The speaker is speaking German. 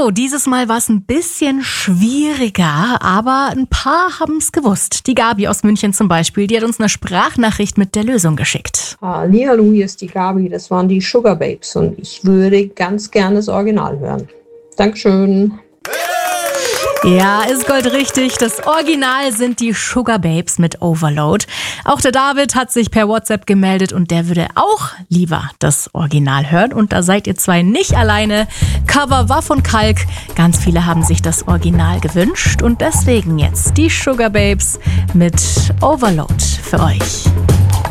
So, dieses Mal war es ein bisschen schwieriger, aber ein paar haben es gewusst. Die Gabi aus München zum Beispiel, die hat uns eine Sprachnachricht mit der Lösung geschickt. Hallihallo, hier ist die Gabi, das waren die Sugar Babes und ich würde ganz gerne das Original hören. Dankeschön. Ja, ist goldrichtig. Das Original sind die Sugar Babes mit Overload. Auch der David hat sich per WhatsApp gemeldet und der würde auch lieber das Original hören. Und da seid ihr zwei nicht alleine. Cover war von Kalk. Ganz viele haben sich das Original gewünscht und deswegen jetzt die Sugar Babes mit Overload für euch.